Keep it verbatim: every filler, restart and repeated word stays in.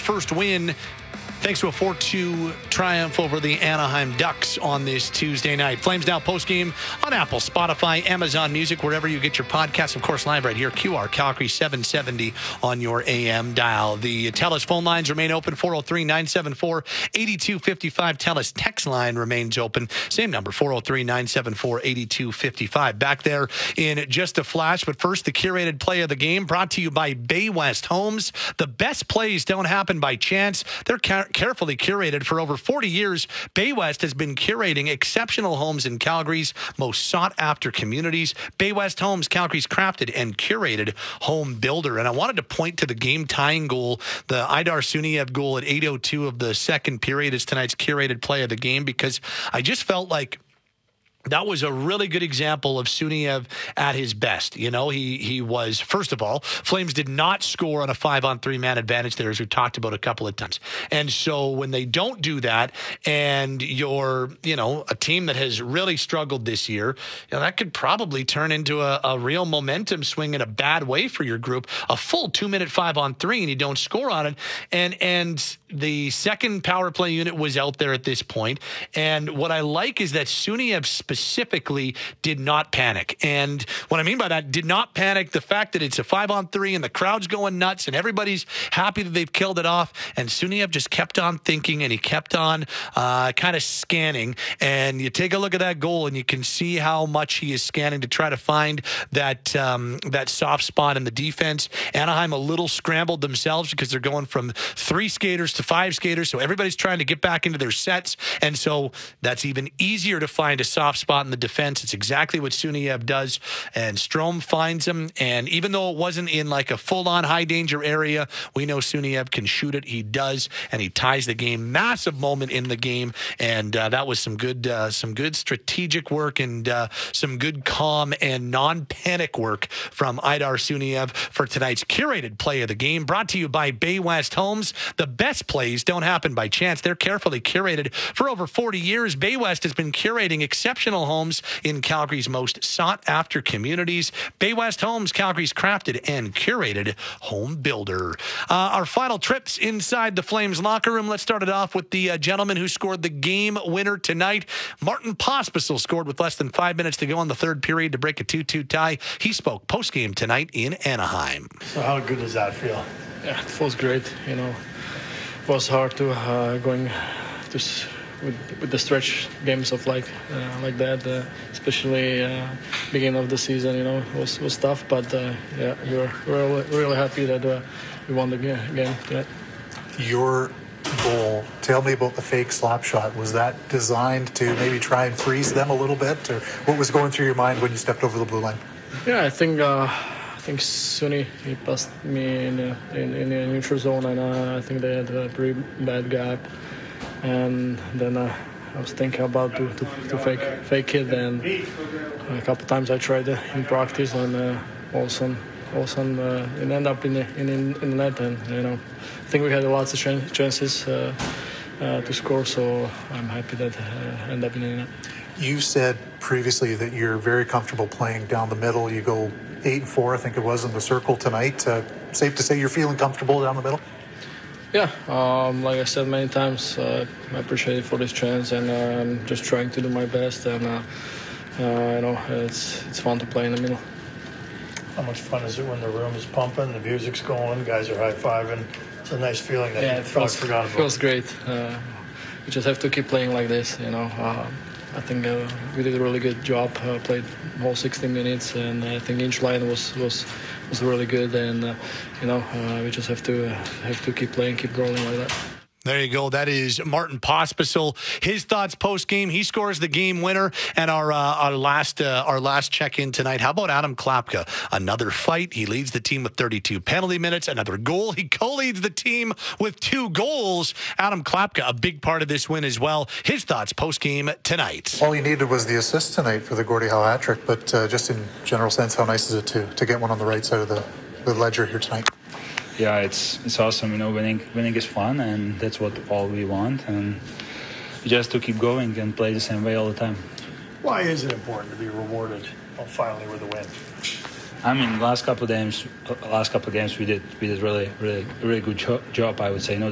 first win thanks to a four two triumph over the Anaheim Ducks on this Tuesday night. Flames Now postgame on Apple, Spotify, Amazon Music, wherever you get your podcasts. Of course, live right here, Q R, Calgary seven seventy on your A M dial. The TELUS phone lines remain open, four oh three, nine seven four, eight two five five. TELUS text line remains open. Same number, four oh three, nine seven four, eight two five five. Back there in just a flash, but first, the curated play of the game brought to you by Bay West Homes. The best plays don't happen by chance. They're car- carefully curated. For over forty years, Bay West has been curating exceptional homes in Calgary's most sought-after communities. Bay West Homes, Calgary's crafted and curated home builder. And I wanted to point to the game-tying goal, the Aidar Suniev goal at eight oh two of the second period is tonight's curated play of the game, because I just felt like that was a really good example of Suniev at his best. You know, he he was, first of all, Flames did not score on a five-on-three man advantage there, as we've talked about a couple of times. And so when they don't do that, and you're, you know, a team that has really struggled this year, you know, that could probably turn into a, a real momentum swing in a bad way for your group. A full two-minute five-on-three, and you don't score on it. And, and the second power play unit was out there at this point. And what I like is that Suniev specifically did not panic. And what I mean by that, did not panic, the fact that it's a five on three and the crowd's going nuts and everybody's happy that they've killed it off. And Suniev just kept on thinking, and he kept on uh, kind of scanning. And you take a look at that goal and you can see how much he is scanning to try to find that, um, that soft spot in the defense. Anaheim a little scrambled themselves because they're going from three skaters to five skaters. So everybody's trying to get back into their sets. And so that's even easier to find a soft spot in the defense. It's exactly what Suniev does, and Strome finds him. And even though it wasn't in like a full-on high-danger area, we know Suniev can shoot it. He does, and he ties the game. Massive moment in the game, and uh, that was some good, uh, some good strategic work and uh, some good calm and non-panic work from Aidar Suniev for tonight's curated play of the game. Brought to you by Bay West Homes. The best plays don't happen by chance. They're carefully curated. For over forty years, Bay West has been curating exceptional homes in Calgary's most sought-after communities. Bay West Homes, Calgary's crafted and curated home builder. Uh, our final trips inside the Flames locker room. Let's start it off with the uh, gentleman who scored the game winner tonight. Martin Pospisil scored with less than five minutes to go in the third period to break a two two tie. He spoke post-game tonight in Anaheim. So how good does that feel? Yeah, it feels great. You know, it was hard to uh, going to s- with, with the stretch games of like uh, like that, uh, especially uh, beginning of the season. You know, it was was tough, but uh, yeah, we were really really happy that uh, we won the ga- game tonight. Your goal, tell me about the fake slap shot. Was that designed to maybe try and freeze them a little bit, or what was going through your mind when you stepped over the blue line? Yeah, I think uh, I think Sunny he passed me in the, in, in the neutral zone, and uh, I think they had a pretty bad gap. And then uh, I was thinking about to, to, to fake fake it, and a couple times I tried uh, in practice, and uh, also also uh, it ended up in the in, in the net, and you know I think we had lots of ch- chances uh, uh, to score, so I'm happy that uh, ended up in the net. You said previously that you're very comfortable playing down the middle. You go eight and four, I think it was, in the circle tonight. Uh, safe to say you're feeling comfortable down the middle? Yeah, um, like I said many times, uh, I appreciate it for this chance, and uh, I'm just trying to do my best. And uh, uh, you know, it's it's fun to play in the middle. How much fun is it when the room is pumping, the music's going, guys are high-fiving? It's a nice feeling that Yeah, you it probably feels, forgot about. feels great. Uh, we just have to keep playing like this, you know. Uh, I think uh, we did a really good job. Uh, played whole sixty minutes, and I think each line was was, was really good. And uh, you know, uh, we just have to uh, have to keep playing, keep rolling like that. There you go. That is Martin Pospisil. His thoughts post-game. He scores the game winner. And our uh, our last uh, our last check-in tonight. How about Adam Klapka? Another fight. He leads the team with thirty-two penalty minutes. Another goal. He co-leads the team with two goals. Adam Klapka, a big part of this win as well. His thoughts post-game tonight. All you needed was the assist tonight for the Gordie Howe hat trick, but uh, just in general sense, how nice is it to to get one on the right side of the, the ledger here tonight? Yeah, it's it's awesome. You know, winning winning is fun, and that's what all we want. And just to keep going and play the same way all the time. Why is it important to be rewarded finally with a win? I mean, last couple of games, last couple of games we did we did really really really good jo- job. I would say. You know,